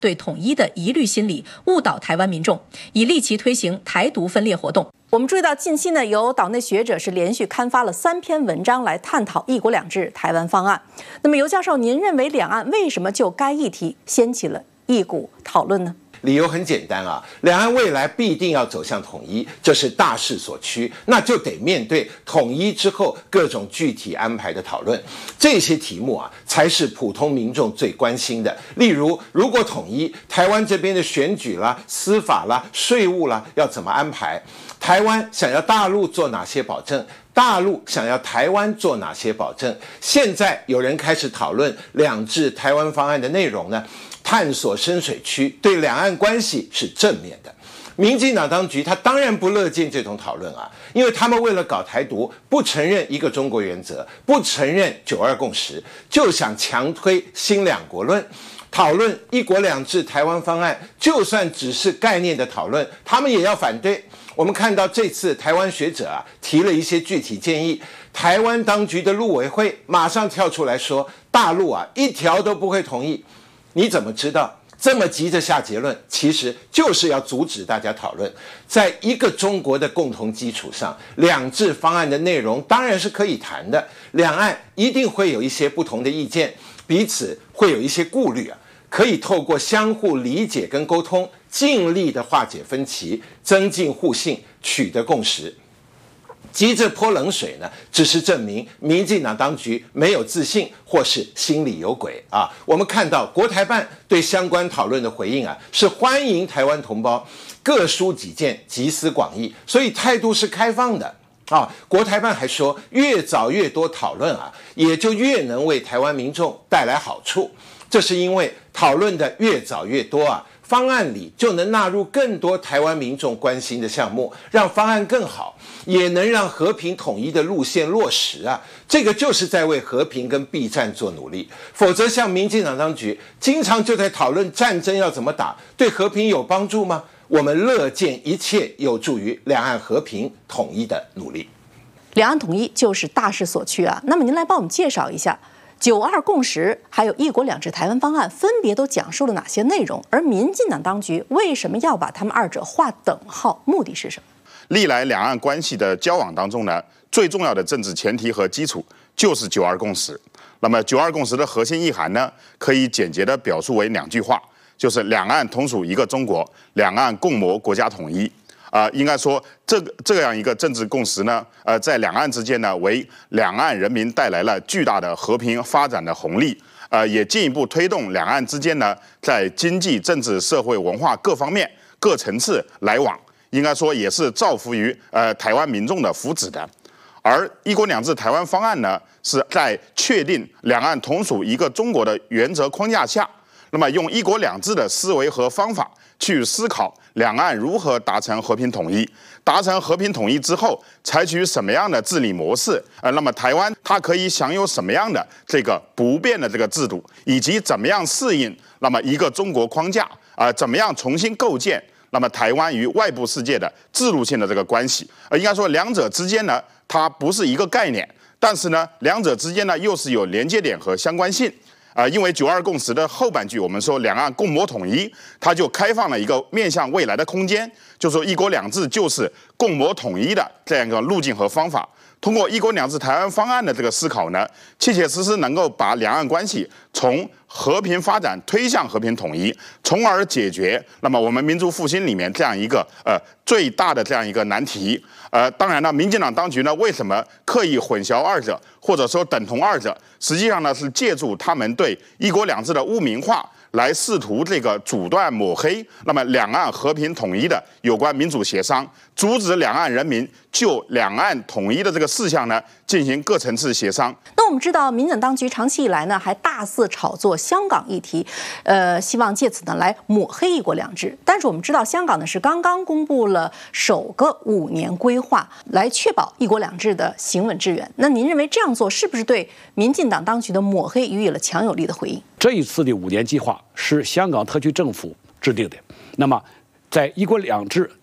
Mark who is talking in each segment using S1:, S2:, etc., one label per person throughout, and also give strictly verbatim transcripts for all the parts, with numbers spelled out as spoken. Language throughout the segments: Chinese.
S1: 对统一的疑虑心理，误导台湾民众，以利其推行台独分裂活动。我们注意到，近期呢，有岛内学者是连续刊发了三篇文章来探讨一国两制台湾方案。那么，尤教授，您认为两岸为什么就该议题掀起了一股讨论呢？
S2: 理由很简单啊，两岸未来必定要走向统一，这是大势所趋，那就得面对统一之后各种具体安排的讨论。这些题目啊，才是普通民众最关心的。例如，如果统一，台湾这边的选举啦、司法啦、税务啦，要怎么安排？台湾想要大陆做哪些保证？大陆想要台湾做哪些保证？现在有人开始讨论两制台湾方案的内容呢？探索深水区，对两岸关系是正面的。民进党当局他当然不乐见这种讨论啊，因为他们为了搞台独，不承认一个中国原则，不承认九二共识，就想强推新两国论。讨论一国两制台湾方案，就算只是概念的讨论，他们也要反对。我们看到这次台湾学者啊提了一些具体建议，台湾当局的陆委会马上跳出来说，大陆啊一条都不会同意。你怎么知道？这么急着下结论，其实就是要阻止大家讨论。在一个中国的共同基础上，两制方案的内容当然是可以谈的，两岸一定会有一些不同的意见，彼此会有一些顾虑啊，可以透过相互理解跟沟通，尽力的化解分歧，增进互信，取得共识。急着泼冷水呢，只是证明民进党当局没有自信，或是心里有鬼啊！我们看到国台办对相关讨论的回应啊，是欢迎台湾同胞各抒己见，集思广益，所以态度是开放的啊。国台办还说，越早越多讨论啊，也就越能为台湾民众带来好处。这是因为讨论的越早越多啊，方案里就能纳入更多台湾民众关心的项目，让方案更好，也能让和平统一的路线落实啊！这个就是在为和平跟避战做努力。否则，像民进党当局经常就在讨论战争要怎么打，对和平有帮助吗？我们乐见一切有助于两岸和平统一的努力。
S1: 两岸统一就是大势所趋啊！那么您来帮我们介绍一下。九二共识还有一国两制台湾方案分别都讲述了哪些内容？而民进党当局为什么要把他们二者划等号？目的是什么？
S3: 历来两岸关系的交往当中呢，最重要的政治前提和基础就是九二共识。那么九二共识的核心意涵呢，可以简洁地表述为两句话，就是两岸同属一个中国，两岸共谋国家统一。啊、呃，应该说这个这样一个政治共识呢，呃，在两岸之间呢，为两岸人民带来了巨大的和平发展的红利，呃，也进一步推动两岸之间呢，在经济、政治、社会、文化各方面各层次来往，应该说也是造福于呃台湾民众的福祉的。而一国两制台湾方案呢，是在确定两岸同属一个中国的原则框架下，那么用一国两制的思维和方法去思考两岸如何达成和平统一，达成和平统一之后，采取什么样的治理模式？呃，那么台湾它可以享有什么样的这个不变的这个制度，以及怎么样适应那么一个中国框架啊、呃？怎么样重新构建那么台湾与外部世界的制度性的这个关系？呃，应该说两者之间呢，它不是一个概念，但是呢，两者之间呢又是有连接点和相关性。啊、呃，因为九二共识的后半句，我们说两岸共谋统一，它就开放了一个面向未来的空间，就说一国两制就是共谋统一的这样一个路径和方法。通过一国两制台湾方案的这个思考呢，切切实实能够把两岸关系从和平发展推向和平统一，从而解决那么我们民族复兴里面这样一个呃最大的这样一个难题。呃，当然了，民进党当局呢，为什么刻意混淆二者，或者说等同二者？实际上呢，是借助他们对一国两制的污名化，来试图这个阻断抹黑那么两岸和平统一的有关民主协商，阻止两岸人民就两岸统一的这个事项呢进行各层次协商。
S1: 那我们知道，民进党当局长期以来呢，还大肆炒作香港议题，呃，希望借此呢来抹黑一国两制。但是我们知道，香港呢是刚刚公布了首个五年规划，来确保一国两制的行稳致远。那您认为这样做是不是对民进党当局的抹黑予以了强有力的回应？
S4: 这一次的五年计划是香港特区政府制定的。那么，在一国两制在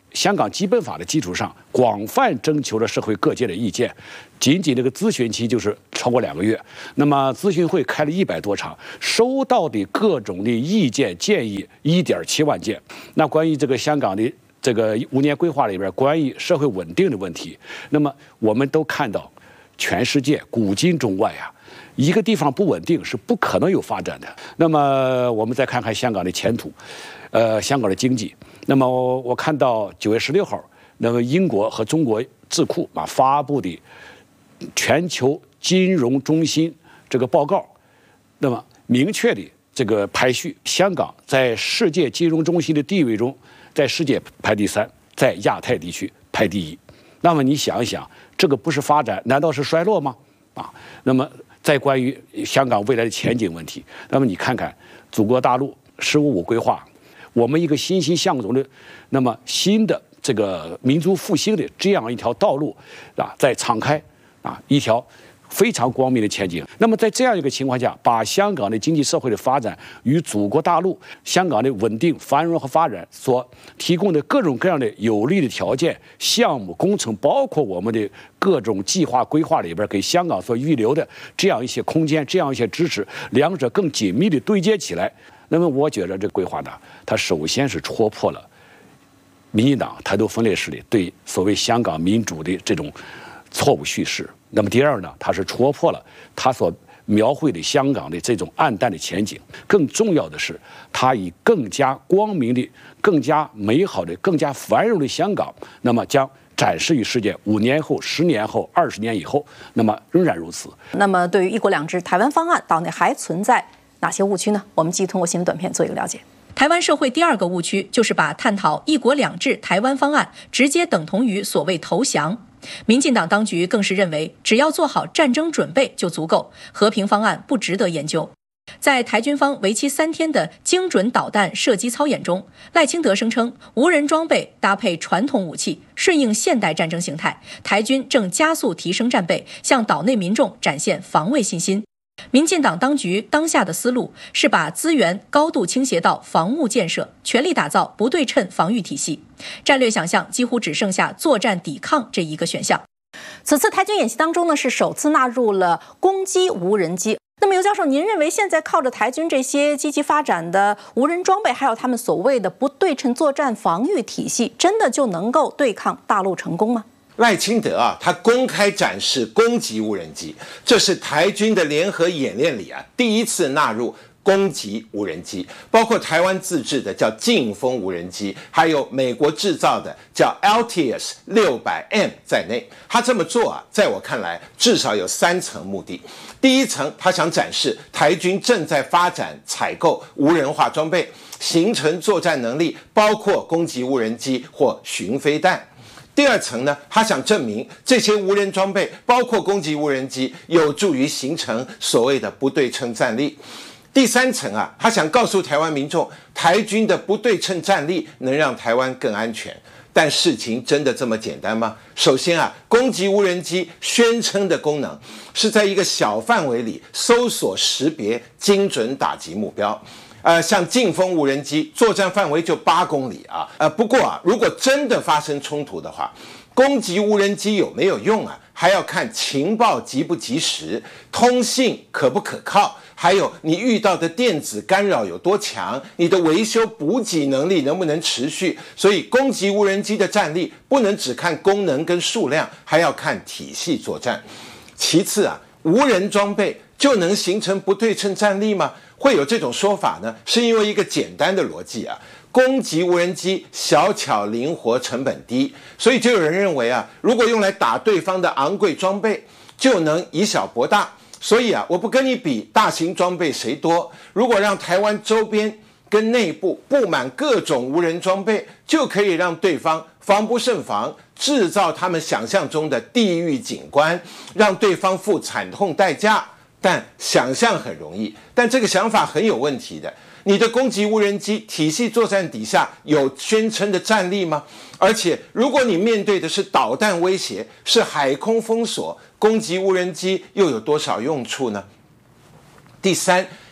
S4: 香港基本法的基础上，广泛征求了社会各界的意见，仅仅这个咨询期就是超过两个月。那么咨询会开了一百多场，收到的各种的意见建议一点七万件。那关于这个香港的这个五年规划里边，关于社会稳定的问题，那么我们都看到，全世界古今中外啊，一个地方不稳定是不可能有发展的。那么我们再看看香港的前途，呃，香港的经济。那么我看到九月十六号，那么英国和中国智库啊发布的全球金融中心这个报告，那么明确的这个排序，香港在世界金融中心的地位中，在世界排第三，在亚太地区排第一。那么你想一想，这个不是发展，难道是衰落吗？啊，那么再关于香港未来的前景问题，那么你看看祖国大陆“十五五”规划。我们一个欣欣向荣的，那么新的这个民族复兴的这样一条道路啊，在敞开啊一条非常光明的前景。那么在这样一个情况下，把香港的经济社会的发展与祖国大陆香港的稳定繁荣和发展所提供的各种各样的有利的条件、项目、工程，包括我们的各种计划规划里边给香港所预留的这样一些空间、这样一些支持，两者更紧密的对接起来。那么我觉得这个规划呢，它首先是戳破了民进党台独分裂势力对所谓香港民主的这种错误叙事。那么第二呢，它是戳破了他所描绘的香港的这种暗淡的前景。更重要的是，它以更加光明的、更加美好的、更加繁荣的香港，那么将展示于世界五年后、十年后、二十年以后，那么仍然如此。
S1: 那么对于一国两制台湾方案，岛内还存在哪些误区呢？我们继续通过新闻短片做一个了解。台湾社会第二个误区就是把探讨一国两制台湾方案直接等同于所谓投降。民进党当局更是认为，只要做好战争准备就足够，和平方案不值得研究。在台军方为期三天的精准导弹射击操演中，赖清德声称，无人装备搭配传统武器，顺应现代战争形态，台军正加速提升战备，向岛内民众展现防卫信心。民进党当局当下的思路是把资源高度倾斜到防务建设，全力打造不对称防御体系，战略想象几乎只剩下作战抵抗这一个选项。此次台军演习当中呢，是首次纳入了攻击无人机。那么尤教授，您认为现在靠着台军这些积极发展的无人装备，还有他们所谓的不对称作战防御体系，真的就能够对抗大陆成功吗？
S2: 赖清德啊，他公开展示攻击无人机，这是台军的联合演练里啊第一次纳入攻击无人机，包括台湾自制的叫劲风无人机，还有美国制造的叫 Altius 六百 M 在内。他这么做啊，在我看来至少有三层目的。第一层，他想展示台军正在发展采购无人化装备，形成作战能力，包括攻击无人机或巡飞弹。第二层呢，他想证明这些无人装备，包括攻击无人机，有助于形成所谓的不对称战力。第三层啊，他想告诉台湾民众，台军的不对称战力能让台湾更安全。但事情真的这么简单吗？首先啊，攻击无人机宣称的功能是在一个小范围里搜索识别，精准打击目标。呃，像劲风无人机作战范围就八公里啊，呃，不过啊，如果真的发生冲突的话，攻击无人机有没有用啊？还要看情报及不及时，通信可不可靠，还有你遇到的电子干扰有多强，你的维修补给能力能不能持续。所以攻击无人机的战力不能只看功能跟数量，还要看体系作战。其次啊，无人装备就能形成不对称战力吗？会有这种说法呢，是因为一个简单的逻辑啊，攻击无人机小巧灵活，成本低，所以就有人认为啊，如果用来打对方的昂贵装备，就能以小博大。所以啊，我不跟你比大型装备谁多，如果让台湾周边跟内部布满各种无人装备，就可以让对方防不胜防，制造他们想象中的地狱景观，让对方付惨痛代价。但想象很容易，但这个想法很有问题的。你的攻击无人机体系作战底下有宣称的战力吗？而且如果你面对的是导弹威胁，是海空封锁，攻击无人机又有多少用处呢？第三，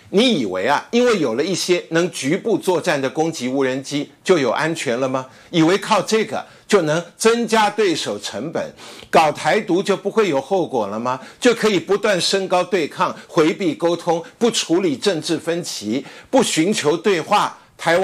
S2: 你以为啊，因为有了一些能局部作战的攻击无人机，就有安全了吗？以为靠这个就能增加对手成本，搞台独就不会有后果了吗？就可以不断升高对抗，回避沟通，不处理政治分歧，不寻求对话，